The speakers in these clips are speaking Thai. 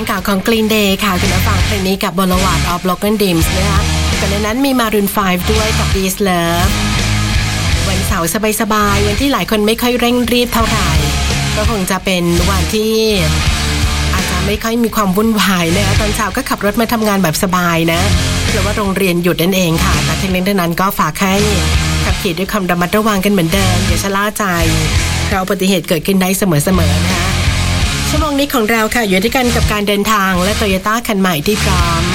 ข่าวของ Green Day ค่ะคุณผู้ฟังเพลงนี้กับ Boulevard of Broken Dreams นะคะก่อนหน้านั้นมี Maroon 5 ด้วยกับ This Love วันเสาร์สบายๆวันที่หลายคนไม่ค่อยเร่งรีบเท่าไหร่ก็คงจะเป็นวันที่อาจจะไม่ค่อยมีความวุ่นวายนะคะตอนเช้าก็ขับรถมาทำงานแบบสบายนะเพราะว่าโรงเรียนหยุดนั่นเองค่ะแต่ทั้งนี้ทั้งนั้นก็ฝากให้ขับขี่ด้วยความระมัดระวังกันเหมือนเดิมอย่าชะล่าใจเพราะอุบัติเหตุเกิดขึ้นได้เสมอๆนะคะชั่วโมงนี้ของเราค่ะอยู่ด้วยกันกับการเดินทางและ Toyota คันใหม่ที่พร้อม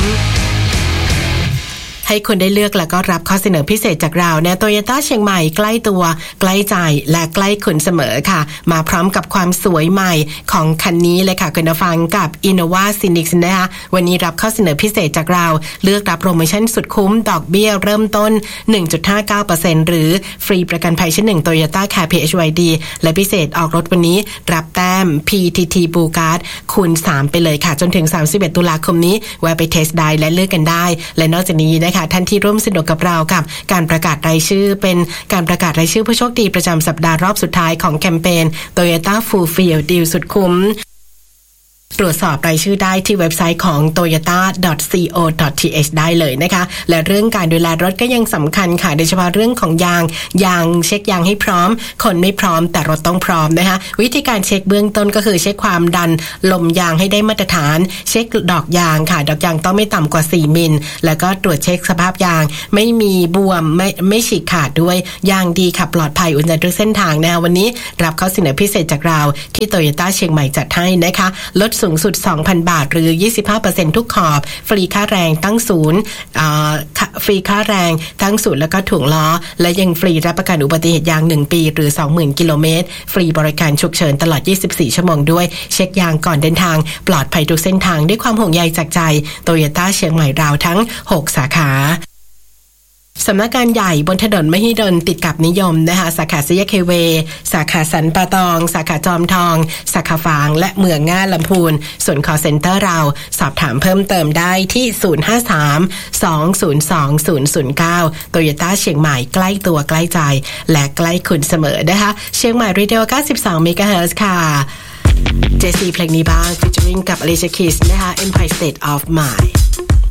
ให้คุณได้เลือกแล้วก็รับข้อเสนอพิเศษจากเราเนี่ย Toyota เชียงใหม่ใกล้ตัวใกล้ใจและใกล้คุณเสมอค่ะมาพร้อมกับความสวยใหม่ของคันนี้เลยค่ะคุณผู้ฟังกับ Innova Cynix นะคะวันนี้รับข้อเสนอพิเศษจากเราเลือกรับโปรโมชั่นสุดคุ้มดอกเบี้ยเริ่มต้น 1.59% หรือฟรีประกันภัยชั้น1 Toyota Car PHYD และพิเศษออกรถวันนี้รับแต้ม PTT Blue Card คูณ 3 ไปเลยค่ะจนถึง31ตุลาคมนี้แวะไปเทสได้และเลือกกันได้และนอกจากนี้นะคะท่านที่ร่วมสนุกกับเรากับการประกาศรายชื่อเป็นการประกาศรายชื่อผู้โชคดีประจำสัปดาห์รอบสุดท้ายของแคมเปญ Toyota Fulfill Deal สุดคุ้มตรวจสอบรายชื่อได้ที่เว็บไซต์ของ toyota.co.th ได้เลยนะคะและเรื่องการดูแลรถก็ยังสำคัญค่ะโดยเฉพาะเรื่องของยางเช็คยางให้พร้อมคนไม่พร้อมแต่รถต้องพร้อมนะคะวิธีการเช็คเบื้องต้นก็คือเช็คความดันลมยางให้ได้มาตรฐานเช็คดอกยางค่ะดอกยางต้องไม่ต่ำกว่า4มิลแล้วก็ตรวจเช็คสภาพยางไม่มีบวมไม่ฉีกขาดด้วยยางดีขับปลอดภัยอุ่นใจทุกเส้นทางนะคะวันนี้รับข้อเสนอพิเศษจากเราที่ Toyota เชียงใหม่จัดให้นะคะลดสูงสุด 2,000 บาทหรือ 25% ทุกขอบฟรีค่าแรงตั้งศูนย์ฟรีค่าแรงทั้งศูนย์แล้วก็ถุงล้อและยังฟรีรับประกันอุบัติเหตุยาง1ปีหรือ 20,000 กิโลเมตรฟรีบริการฉุกเฉินตลอด24ชั่วโมงด้วยเช็คยางก่อนเดินทางปลอดภัยทุกเส้นทางด้วยความห่วงใยจากใจ Toyota เชียงใหม่เราทั้ง6สาขาสำนักงานใหญ่บนถนนมหิดลติดกับนิยมนะคะสาขาสยามเคเวสาขาสันป่าตองสาขาจอมทองสาขาฝางและเมืองง่าลำพูนส่วน call center เราสอบถามเพิ่มเติมได้ที่053-202-009 Toyota เชียงใหม่ใกล้ตัวใกล้ใจและใกล้คุณเสมอนะคะเชียงใหม่เรดิโอ92 เมกะเฮิรตซ์ค่ะ JC เพลงนี้บ้าง featuring กับ Alicia Keys นะคะ Empire State of Mind